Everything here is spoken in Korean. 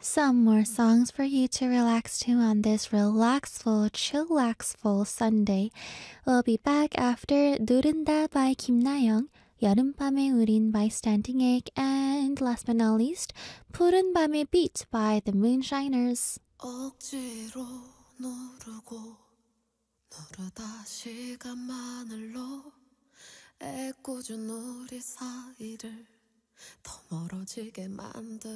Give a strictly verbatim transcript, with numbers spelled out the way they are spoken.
Some more songs for you to relax to on this relaxful, chillaxful Sunday. We'll be back after 누른다 by 김나영, 여름밤의 우린 by Standing Egg, and last but not least, 푸른 밤의 beat by the Moonshiners. 억지로 누르고 누르다 시간만을로 애꿎은 우리 사이를 더 멀어지게 만들